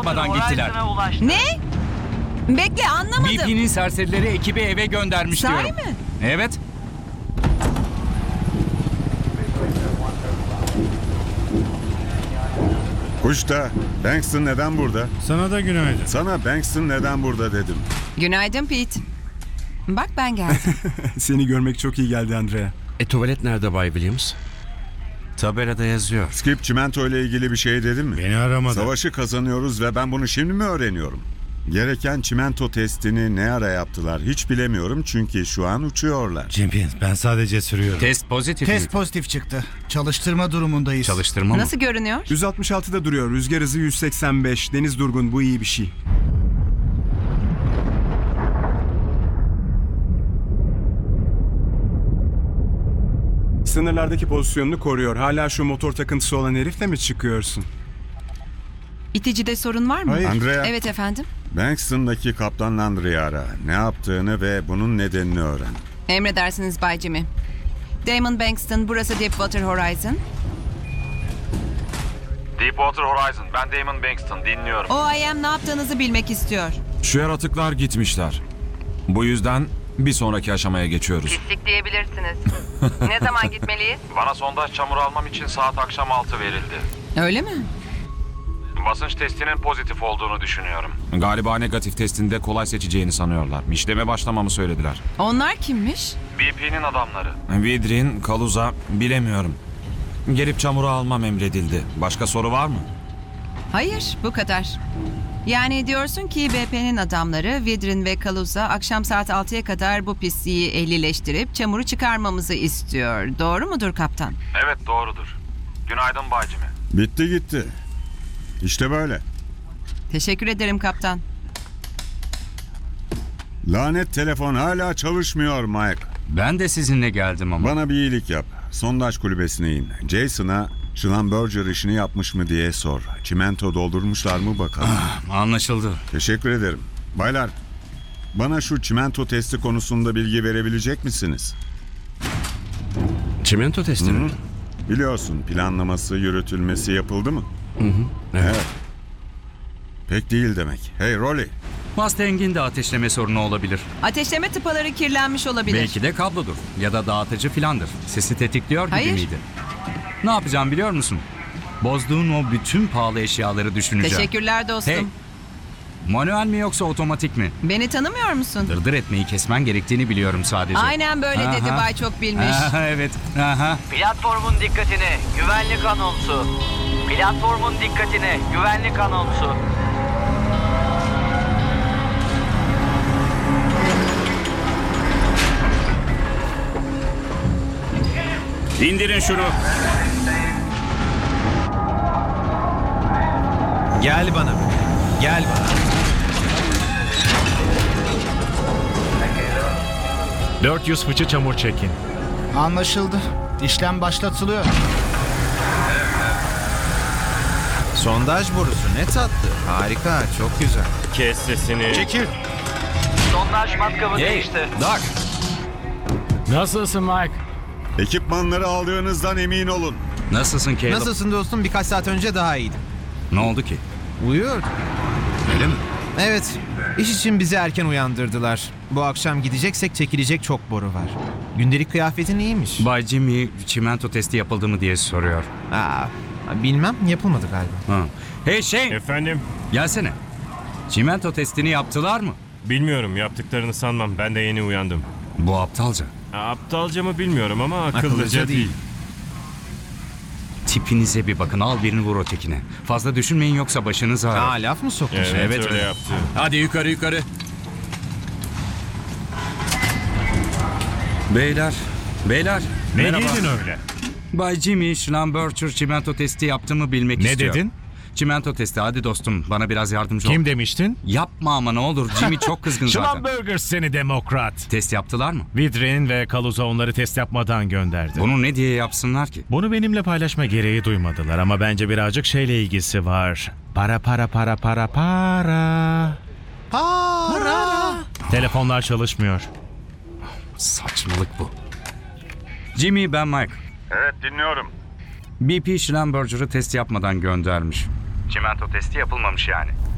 yapmadan gittiler. Ne? Bekle, anlamadım. BP'nin serserileri ekibi eve göndermiş Sahi diyorum. mi? Evet. Kuşta, Bankston neden burada? Sana da günaydın. Sana Bankston neden burada dedim. Günaydın Pete. Bak ben geldim. Seni görmek çok iyi geldi Andrea. Tuvalet nerede Bay Williams? Tabelada yazıyor. Skip çimento ile ilgili bir şey dedin mi? Beni aramadı. Savaşı kazanıyoruz ve ben bunu şimdi mi öğreniyorum? Gereken çimento testini ne ara yaptılar hiç bilemiyorum çünkü şu an uçuyorlar. Champions, ben sadece sürüyorum. Test pozitif Test mi? pozitif çıktı. Çalıştırma durumundayız. Çalıştırma mı? Nasıl görünüyor? 166'da duruyor. Rüzgar hızı 185. Deniz durgun. Bu iyi bir şey. Sınırlardaki pozisyonunu koruyor. Hala şu motor takıntısı olan herifle mi çıkıyorsun? İticide sorun var mı? Hayır. Andrea, Evet efendim. Bankston'daki Kaptan Landry'i ara. Ne yaptığını ve bunun nedenini öğren. Emredersiniz Bay Jimmy. Damon Bankston, burası Deepwater Horizon. Deepwater Horizon, ben Damon Bankston, dinliyorum. OIM ne yaptığınızı bilmek istiyor. Şu yaratıklar gitmişler. Bu yüzden bir sonraki aşamaya geçiyoruz. Pislik diyebilirsiniz. Ne zaman gitmeliyiz? Bana sondaj çamuru almam için saat akşam 6 verildi. Öyle mi? Basınç testinin pozitif olduğunu düşünüyorum. Galiba negatif testinde kolay seçeceğini sanıyorlar. İşleme başlamamı söylediler. Onlar kimmiş? BP'nin adamları. Vidrin, Kaluza bilemiyorum. Gelip çamuru almam emredildi. Başka soru var mı? Hayır, bu kadar. Yani diyorsun ki BP'nin adamları Vidrin ve Kaluza akşam saat 6'ya kadar bu pisliği ehlileştirip çamuru çıkarmamızı istiyor. Doğru mudur kaptan? Evet, doğrudur. Günaydın Bay Jimmy. Bitti gitti. İşte böyle. Teşekkür ederim kaptan. Lanet telefon hala çalışmıyor Mike. Ben de sizinle geldim ama. Bana bir iyilik yap. Sondaj kulübesine in. Jason'a Schlumberger işini yapmış mı diye sor. Çimento doldurmuşlar mı bakalım. Anlaşıldı. Teşekkür ederim. Baylar, bana şu çimento testi konusunda bilgi verebilecek misiniz? Çimento testi mi? Biliyorsun planlaması, yürütülmesi yapıldı mı? Evet. Pek değil demek. Hey Rolly, Mustang'in de ateşleme sorunu olabilir. Ateşleme tıpaları kirlenmiş olabilir. Belki de kablodur ya da dağıtıcı filandır. Sesi tetikliyor gibi Hayır. miydi? Ne yapacağım biliyor musun? Bozduğun o bütün pahalı eşyaları düşüneceğim. Teşekkürler dostum. Hey, manuel mi yoksa otomatik mi? Beni tanımıyor musun? Dırdır etmeyi kesmen gerektiğini biliyorum sadece. Aynen böyle dedi Aha. Bay Çok Bilmiş. Aha, evet. Aha. Platformun dikkatine, güvenlik anonsu. Platformun dikkatine, güvenlik anonsu. İndirin şunu. Gel bana. Gel bana. 400 fıçı çamur çekin. Anlaşıldı. İşlem başlatılıyor. Sondaj borusu ne tatlı. Harika, çok güzel. Kes sesini. Çekil. Sondaj matkabı Hey, değişti. Doc. Nasılsın Mike? ekipmanları aldığınızdan emin olun. Nasılsın Caleb? Nasılsın dostum? Birkaç saat önce daha iyiydim. Ne oldu ki? Uyuyordum. Öyle mi? Evet. İş için bizi erken uyandırdılar. Bu akşam gideceksek çekilecek çok boru var. Gündelik kıyafetin iyiymiş. Bay Jimmy çimento testi yapıldı mı diye soruyor. Bilmem, yapılmadı galiba. Ha. Hey Shane, Efendim? gelsene. Çimento testini yaptılar mı? Bilmiyorum, yaptıklarını sanmam. Ben de yeni uyandım. Bu aptalca. Aptalca mı bilmiyorum ama akıllıca, değil. Tipinize bir bakın, al birini vur ötekine. Fazla düşünmeyin yoksa başınız ağrır. Laf mı soktun? Evet, Evet, öyle öyle. yaptı. Hadi yukarı yukarı. Beyler, merhaba. öyle? Bay Jimmy, Schlumberger çimento testi yaptığımı bilmek Ne istiyor. dedin? Çimento testi, hadi dostum bana biraz yardımcı ol. Kim demiştin? Yapma ama ne olur, Jimmy çok kızgın zaten. Schlumberger seni demokrat. Test yaptılar mı? Vidrin ve Kaluza onları test yapmadan gönderdi. Bunu ne diye yapsınlar ki? Bunu benimle paylaşma gereği duymadılar ama bence birazcık şeyle ilgisi var. Para. Telefonlar çalışmıyor. Saçmalık bu. Jimmy, ben Mike. Evet dinliyorum. BP Schlumberger'ı test yapmadan göndermiş. Çimento testi yapılmamış yani.